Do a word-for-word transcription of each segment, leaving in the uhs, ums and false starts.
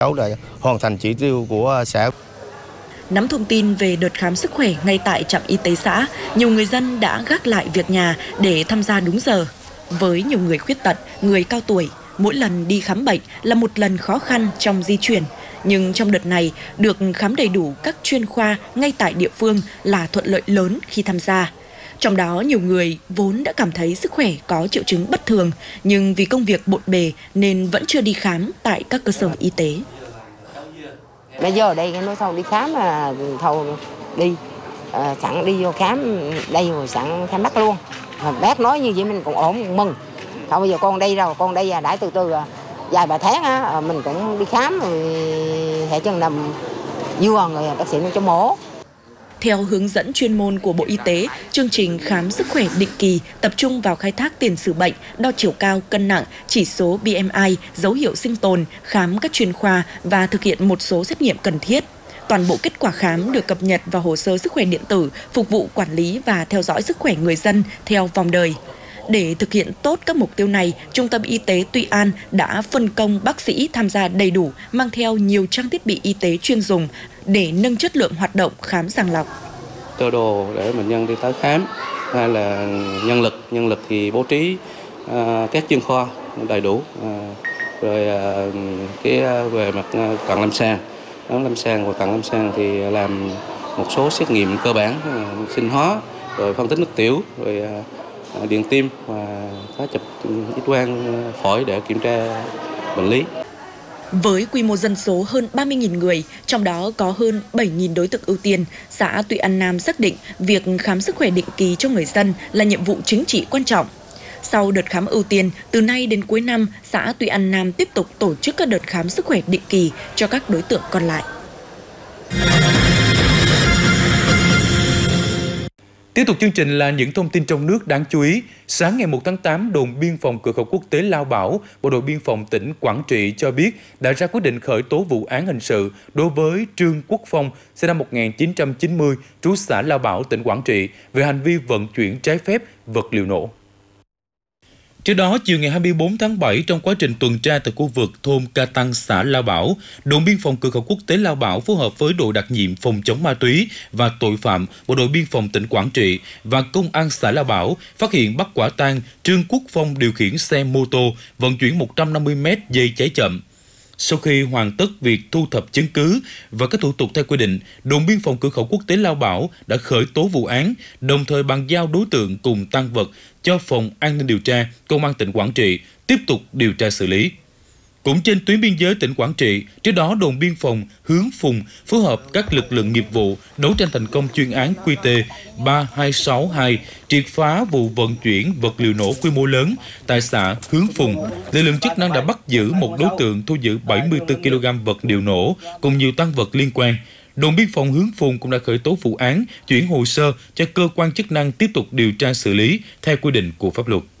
Cháu đã hoàn thành chỉ tiêu của xã. Nắm thông tin về đợt khám sức khỏe ngay tại trạm y tế xã, nhiều người dân đã gác lại việc nhà để tham gia đúng giờ. Với nhiều người khuyết tật, người cao tuổi, mỗi lần đi khám bệnh là một lần khó khăn trong di chuyển. Nhưng trong đợt này, được khám đầy đủ các chuyên khoa ngay tại địa phương là thuận lợi lớn khi tham gia. Trong đó, nhiều người vốn đã cảm thấy sức khỏe có triệu chứng bất thường, nhưng vì công việc bộn bề nên vẫn chưa đi khám tại các cơ sở y tế. Bây giờ đây cái nói thầu đi khám là thầu đi à, sẵn đi vô khám đây rồi sẵn khám mắt luôn. Mà bác nói như vậy mình cũng ổn mừng. Thôi bây giờ con đây rồi con đây đã từ từ vài ba tháng á mình cũng đi khám rồi hệ chân nằm vừa rồi bác sĩ nó cho mổ. Theo hướng dẫn chuyên môn của Bộ Y tế, chương trình khám sức khỏe định kỳ tập trung vào khai thác tiền sử bệnh, đo chiều cao, cân nặng, chỉ số B M I, dấu hiệu sinh tồn, khám các chuyên khoa và thực hiện một số xét nghiệm cần thiết. Toàn bộ kết quả khám được cập nhật vào hồ sơ sức khỏe điện tử, phục vụ quản lý và theo dõi sức khỏe người dân theo vòng đời. Để thực hiện tốt các mục tiêu này, Trung tâm Y tế Tuy An đã phân công bác sĩ tham gia đầy đủ, mang theo nhiều trang thiết bị y tế chuyên dùng để nâng chất lượng hoạt động khám sàng lọc. Cơ đồ để bệnh nhân đi tới khám, hay là nhân lực, nhân lực thì bố trí uh, các chuyên khoa đầy đủ, uh, rồi uh, cái uh, về mặt uh, cận lâm sàng, khám lâm sàng và cận lâm sàng thì làm một số xét nghiệm cơ bản, uh, sinh hóa, rồi phân tích nước tiểu, rồi uh, điện tim và có chụp X quang phổi để kiểm tra bệnh lý. Với quy mô dân số hơn ba mươi nghìn người, trong đó có hơn bảy nghìn đối tượng ưu tiên, xã Tuy An Nam xác định việc khám sức khỏe định kỳ cho người dân là nhiệm vụ chính trị quan trọng. Sau đợt khám ưu tiên, từ nay đến cuối năm, xã Tuy An Nam tiếp tục tổ chức các đợt khám sức khỏe định kỳ cho các đối tượng còn lại. Tiếp tục chương trình là những thông tin trong nước đáng chú ý. Sáng ngày một tháng tám, đồn biên phòng cửa khẩu quốc tế Lao Bảo, Bộ đội biên phòng tỉnh Quảng Trị cho biết đã ra quyết định khởi tố vụ án hình sự đối với Trương Quốc Phong, sinh năm một nghìn chín trăm chín mươi, trú xã Lao Bảo, tỉnh Quảng Trị, về hành vi vận chuyển trái phép vật liệu nổ. Trước đó, chiều ngày hai mươi tư tháng bảy, trong quá trình tuần tra tại khu vực thôn Ca Tăng, xã Lao Bảo, đồn biên phòng cửa khẩu quốc tế Lao Bảo phối hợp với đội đặc nhiệm phòng chống ma túy và tội phạm, Bộ đội biên phòng tỉnh Quảng Trị và công an xã Lao Bảo phát hiện bắt quả tang Trương Quốc Phong điều khiển xe mô tô vận chuyển một trăm năm mươi mét dây cháy chậm. Sau khi hoàn tất việc thu thập chứng cứ và các thủ tục theo quy định, đồn biên phòng cửa khẩu quốc tế Lao Bảo đã khởi tố vụ án, đồng thời bàn giao đối tượng cùng tang vật cho Phòng An ninh điều tra, Công an tỉnh Quảng Trị tiếp tục điều tra xử lý. Cũng trên tuyến biên giới tỉnh Quảng Trị, trước đó đồn biên phòng Hướng Phùng phối hợp các lực lượng nghiệp vụ đấu tranh thành công chuyên án Q T ba hai sáu hai, triệt phá vụ vận chuyển vật liệu nổ quy mô lớn tại xã Hướng Phùng. Lực lượng chức năng đã bắt giữ một đối tượng, thu giữ bảy mươi tư ki lô gam vật liệu nổ cùng nhiều tăng vật liên quan. Đồn biên phòng Hướng Phùng cũng đã khởi tố vụ án, chuyển hồ sơ cho cơ quan chức năng tiếp tục điều tra xử lý theo quy định của pháp luật.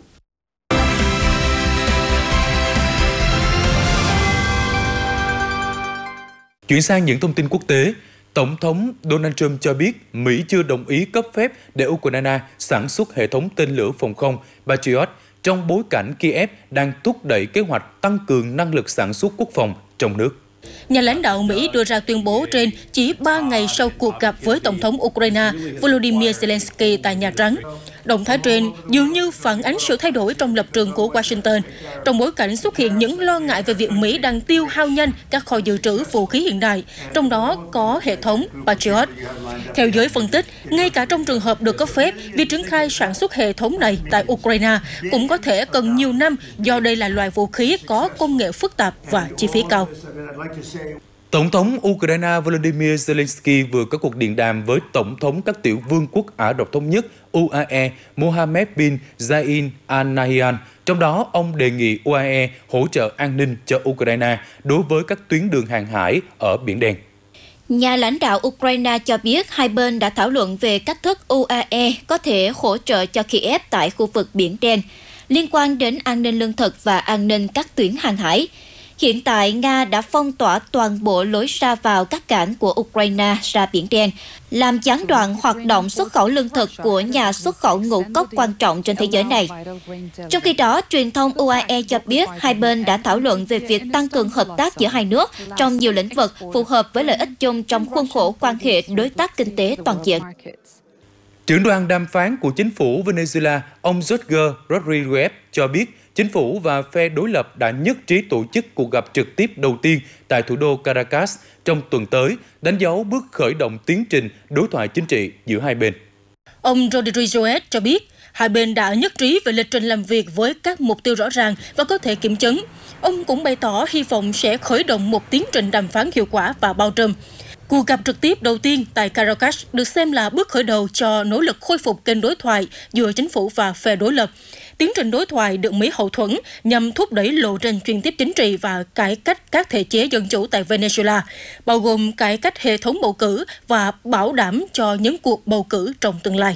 Chuyển sang những thông tin quốc tế, Tổng thống Donald Trump cho biết Mỹ chưa đồng ý cấp phép để Ukraine sản xuất hệ thống tên lửa phòng không Patriot trong bối cảnh Kiev đang thúc đẩy kế hoạch tăng cường năng lực sản xuất quốc phòng trong nước. Nhà lãnh đạo Mỹ đưa ra tuyên bố trên chỉ ba ngày sau cuộc gặp với Tổng thống Ukraine Volodymyr Zelensky tại Nhà Trắng. Động thái trên dường như phản ánh sự thay đổi trong lập trường của Washington, trong bối cảnh xuất hiện những lo ngại về việc Mỹ đang tiêu hao nhanh các kho dự trữ vũ khí hiện đại, trong đó có hệ thống Patriot. Theo giới phân tích, ngay cả trong trường hợp được cấp phép, việc triển khai sản xuất hệ thống này tại Ukraine cũng có thể cần nhiều năm do đây là loại vũ khí có công nghệ phức tạp và chi phí cao. Tổng thống Ukraine Volodymyr Zelensky vừa có cuộc điện đàm với Tổng thống các tiểu vương quốc Ả Rập Thống Nhất U A E Mohammed bin Zayed Al Nahyan. Trong đó, ông đề nghị U A E hỗ trợ an ninh cho Ukraine đối với các tuyến đường hàng hải ở Biển Đen. Nhà lãnh đạo Ukraine cho biết hai bên đã thảo luận về cách thức U A E có thể hỗ trợ cho Kiev tại khu vực Biển Đen, liên quan đến an ninh lương thực và an ninh các tuyến hàng hải. Hiện tại, Nga đã phong tỏa toàn bộ lối ra vào các cảng của Ukraine ra Biển Đen, làm gián đoạn hoạt động xuất khẩu lương thực của nhà xuất khẩu ngũ cốc quan trọng trên thế giới này. Trong khi đó, truyền thông u a e cho biết hai bên đã thảo luận về việc tăng cường hợp tác giữa hai nước trong nhiều lĩnh vực phù hợp với lợi ích chung trong khuôn khổ quan hệ đối tác kinh tế toàn diện. Trưởng đoàn đàm phán của chính phủ Venezuela, ông Jorge Rodriguez cho biết chính phủ và phe đối lập đã nhất trí tổ chức cuộc gặp trực tiếp đầu tiên tại thủ đô Caracas trong tuần tới, đánh dấu bước khởi động tiến trình đối thoại chính trị giữa hai bên. Ông Rodriguez cho biết hai bên đã nhất trí về lịch trình làm việc với các mục tiêu rõ ràng và có thể kiểm chứng. Ông cũng bày tỏ hy vọng sẽ khởi động một tiến trình đàm phán hiệu quả và bao trùm. Cuộc gặp trực tiếp đầu tiên tại Caracas được xem là bước khởi đầu cho nỗ lực khôi phục kênh đối thoại giữa chính phủ và phe đối lập. Tiến trình đối thoại được Mỹ hậu thuẫn nhằm thúc đẩy lộ trình chuyển tiếp chính trị và cải cách các thể chế dân chủ tại Venezuela, bao gồm cải cách hệ thống bầu cử và bảo đảm cho những cuộc bầu cử trong tương lai.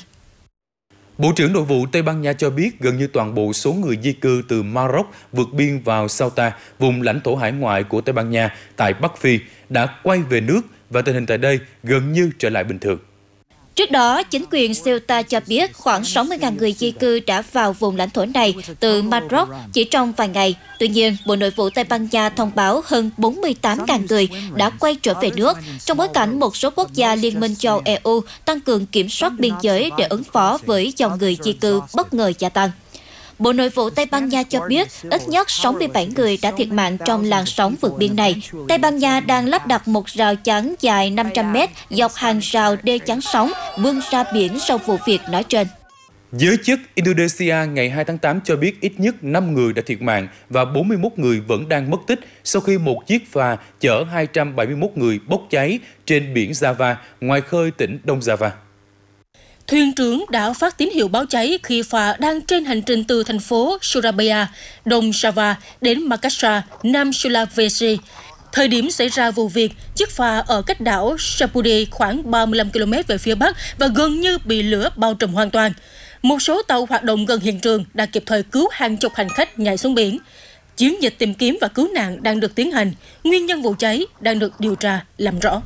Bộ trưởng Nội vụ Tây Ban Nha cho biết gần như toàn bộ số người di cư từ Maroc vượt biên vào Ceuta, vùng lãnh thổ hải ngoại của Tây Ban Nha tại Bắc Phi, đã quay về nước và tình hình tại đây gần như trở lại bình thường. Trước đó, chính quyền Ceuta cho biết khoảng sáu mươi nghìn người di cư đã vào vùng lãnh thổ này từ Maroc chỉ trong vài ngày. Tuy nhiên, Bộ Nội vụ Tây Ban Nha thông báo hơn bốn mươi tám nghìn người đã quay trở về nước, trong bối cảnh một số quốc gia Liên minh châu e u tăng cường kiểm soát biên giới để ứng phó với dòng người di cư bất ngờ gia tăng. Bộ Nội vụ Tây Ban Nha cho biết ít nhất sáu mươi bảy người đã thiệt mạng trong làn sóng vượt biên này. Tây Ban Nha đang lắp đặt một rào chắn dài năm trăm mét dọc hàng rào đê chắn sóng vươn ra biển sau vụ việc nói trên. Giới chức Indonesia ngày hai tháng tám cho biết ít nhất năm người đã thiệt mạng và bốn mươi mốt người vẫn đang mất tích sau khi một chiếc phà chở hai trăm bảy mươi mốt người bốc cháy trên biển Java, ngoài khơi tỉnh Đông Java. Thuyền trưởng đã phát tín hiệu báo cháy khi phà đang trên hành trình từ thành phố Surabaya, Đông Java đến Makassar, Nam Sulawesi. Thời điểm xảy ra vụ việc, chiếc phà ở cách đảo Sapudi khoảng ba mươi lăm ki lô mét về phía bắc và gần như bị lửa bao trùm hoàn toàn. Một số tàu hoạt động gần hiện trường đã kịp thời cứu hàng chục hành khách nhảy xuống biển. Chiến dịch tìm kiếm và cứu nạn đang được tiến hành. Nguyên nhân vụ cháy đang được điều tra làm rõ.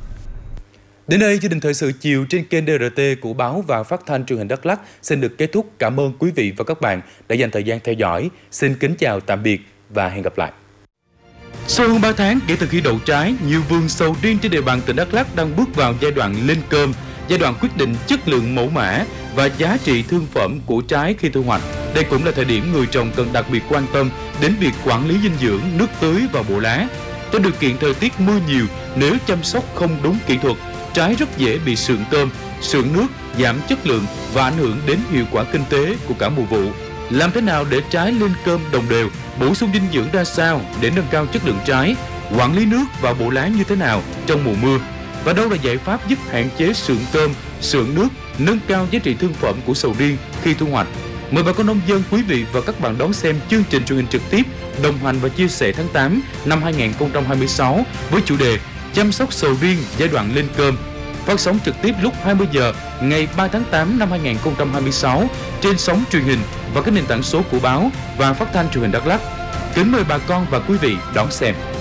Đến đây, chương trình thời sự chiều trên kênh đê rờ tê của báo và phát thanh truyền hình Đắk Lắk xin được kết thúc. Cảm ơn quý vị và các bạn đã dành thời gian theo dõi. Xin kính chào tạm biệt và hẹn gặp lại. Sau hơn ba tháng kể từ khi đậu trái, nhiều vườn sầu riêng trên địa bàn tỉnh Đắk Lắk đang bước vào giai đoạn lên cơm, giai đoạn quyết định chất lượng mẫu mã và giá trị thương phẩm của trái khi thu hoạch. Đây cũng là thời điểm người trồng cần đặc biệt quan tâm đến việc quản lý dinh dưỡng, nước tưới và bộ lá. Trong điều kiện thời tiết mưa nhiều, nếu chăm sóc không đúng kỹ thuật, trái rất dễ bị sượng cơm, sượng nước, giảm chất lượng và ảnh hưởng đến hiệu quả kinh tế của cả mùa vụ. Làm thế nào để trái lên cơm đồng đều, bổ sung dinh dưỡng ra sao để nâng cao chất lượng trái, quản lý nước và bộ lá như thế nào trong mùa mưa? Và đâu là giải pháp giúp hạn chế sượng cơm, sượng nước, nâng cao giá trị thương phẩm của sầu riêng khi thu hoạch? Mời bà con nông dân, quý vị và các bạn đón xem chương trình truyền hình trực tiếp đồng hành và chia sẻ tháng tám năm hai nghìn không trăm hai mươi sáu với chủ đề chăm sóc sầu riêng giai đoạn lên cơm, phát sóng trực tiếp lúc hai mươi giờ ngày ba tháng tám năm hai nghìn không trăm hai mươi sáu trên sóng truyền hình và các nền tảng số của báo và phát thanh truyền hình Đắk Lắk. Kính mời bà con và quý vị đón xem.